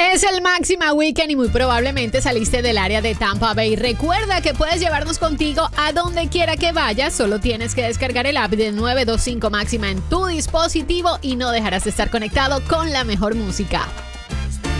Es el Máxima Weekend y muy probablemente saliste del área de Tampa Bay. Recuerda que puedes llevarnos contigo a donde quiera que vayas. Solo tienes que descargar el app de 925 Máxima en tu dispositivo y no dejarás de estar conectado con la mejor música.